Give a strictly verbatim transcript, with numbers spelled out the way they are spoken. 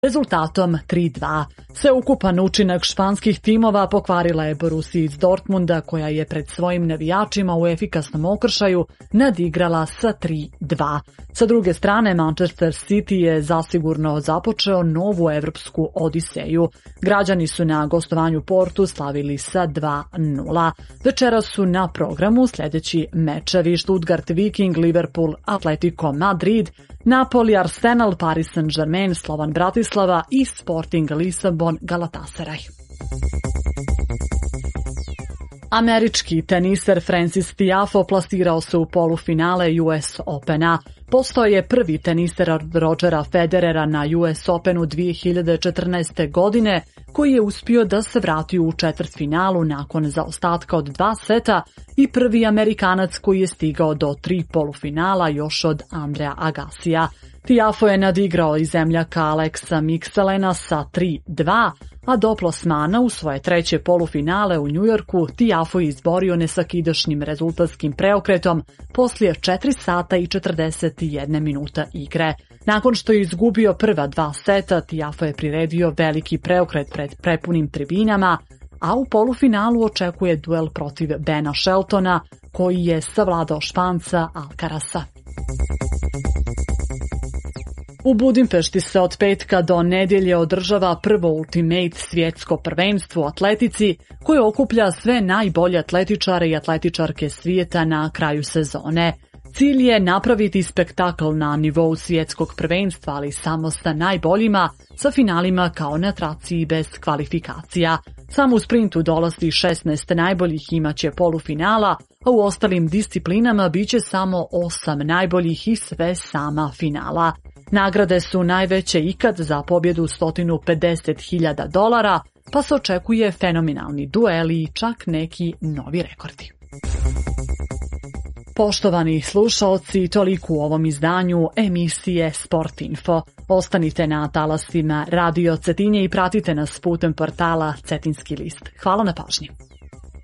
rezultatom tri dva. Sveukupan učinak španskih timova pokvarila je Borussia iz Dortmunda, koja je pred svojim navijačima u efikasnom okršaju nadigrala sa tri dva. Sa druge strane, Manchester City je zasigurno započeo novu evropsku odiseju. Građani su na gostovanju Portu slavili sa dva nula. Večeras su na programu sljedeći mečevi: Stuttgart Viking, Liverpool, Atletico Madrid, Napoli, Arsenal, Paris Saint-Germain, Slovan Bratislava i Sporting Lisabon, Galatasaray. Američki teniser Francis Tiafoe plasirao se u polufinale U S Opena. Postao je prvi teniser od Rodgera Federera na U S Openu dvije hiljade četrnaeste. godine, koji je uspio da se vrati u četvrtfinalu nakon zaostatka od dva seta i prvi Amerikanac koji je stigao do tri polufinala još od Andrea Agassija. Tiafoe je nadigrao i zemljaka Alexa Mixelena sa tri dva, a do plasmana u svoje treće polufinale u Njujorku Tiafoe izborio nesakidašnjim rezultatskim preokretom poslije četiri sata i četrdeset jedna minuta igre. Nakon što je izgubio prva dva seta, Tiafoe je priredio veliki preokret pred prepunim tribinama, a u polufinalu očekuje duel protiv Bena Sheltona, koji je savladao Španca Alcarasa. U Budimpešti se od petka do nedjelje održava prvo Ultimate svjetsko prvenstvo u atletici, koje okuplja sve najbolje atletičare i atletičarke svijeta na kraju sezone. Cilj je napraviti spektakl na nivou svjetskog prvenstva, ali samo sa najboljima, sa finalima kao na traci bez kvalifikacija. Samo u sprintu dolazi šesnaest najboljih, imaće polufinala, a u ostalim disciplinama biće samo osam najboljih i sve sama finala. Nagrade su najveće ikad, za pobjedu sto pedeset hiljada dolara, pa se očekuje fenomenalni dueli i čak neki novi rekordi. Poštovani slušaoci, toliko u ovom izdanju emisije Sport Info. Ostanite na talasima Radio Cetinje i pratite nas putem portala Cetinski list. Hvala na pažnji.